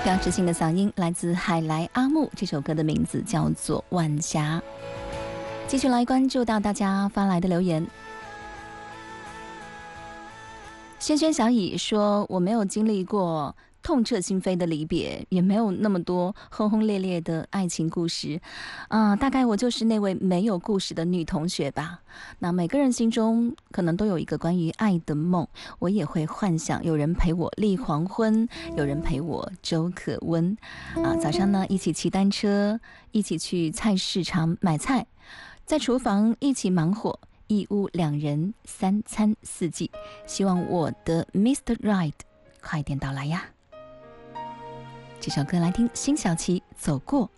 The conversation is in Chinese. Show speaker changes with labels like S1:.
S1: 标志性的嗓音来自海来阿木，这首歌的名字叫做《晚霞》。继续来关注到大家发来的留言。轩轩小乙说，我没有经历过痛彻心扉的离别，也没有那么多轰轰烈烈的爱情故事大概我就是那位没有故事的女同学吧。那每个人心中可能都有一个关于爱的梦，我也会幻想有人陪我立黄昏，有人陪我粥可温早上呢一起骑单车，一起去菜市场买菜，在厨房一起忙活，一屋两人三餐四季，希望我的 Mr. Right 快点到来呀。这首歌来听辛晓琪走过。